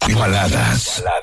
Baladas.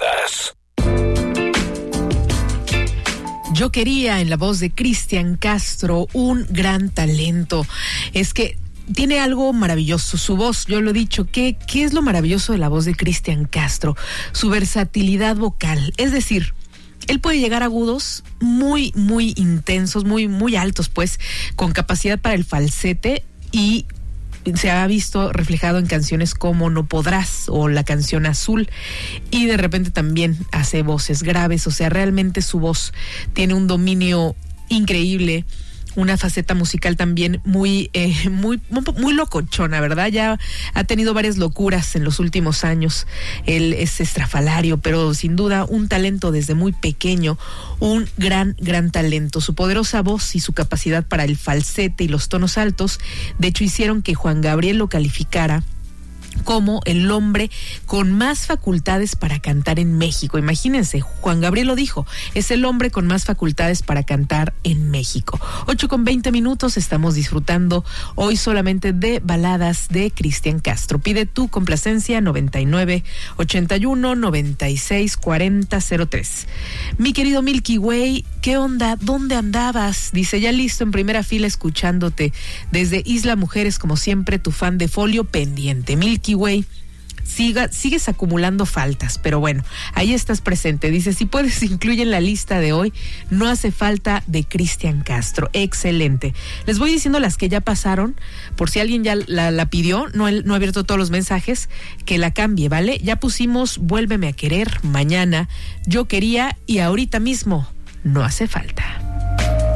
Yo quería, en la voz de Cristian Castro, un gran talento. Es que tiene algo maravilloso, su voz, yo lo he dicho, ¿qué es lo maravilloso de la voz de Cristian Castro? Su versatilidad vocal, es decir, él puede llegar a agudos muy, muy intensos, muy, muy altos, pues, con capacidad para el falsete, y se ha visto reflejado en canciones como No Podrás o la canción Azul, y de repente también hace voces graves. O sea, realmente su voz tiene un dominio increíble, una faceta musical también muy locochona, ¿verdad? Ya ha tenido varias locuras en los últimos años. Él es estrafalario, pero sin duda un talento desde muy pequeño, un gran talento. Su poderosa voz y su capacidad para el falsete y los tonos altos, de hecho, hicieron que Juan Gabriel lo calificara como el hombre con más facultades para cantar en México. Imagínense, Juan Gabriel lo dijo, es el hombre con más facultades para cantar en México. 8:20, estamos disfrutando hoy solamente de baladas de Cristian Castro. Pide tu complacencia 9981964003. Mi querido Milky Way, ¿qué onda? ¿Dónde andabas? Dice, ya listo, en primera fila escuchándote desde Isla Mujeres, como siempre, tu fan de Folio pendiente. Milky Way, sigues acumulando faltas, pero bueno, ahí estás presente. Dice, si puedes, incluye en la lista de hoy No hace falta, de Cristian Castro. Excelente. Les voy diciendo las que ya pasaron, por si alguien ya la pidió, no ha abierto todos los mensajes, que la cambie, ¿vale? Ya pusimos Vuélveme a querer, mañana Yo quería, y ahorita mismo No hace falta.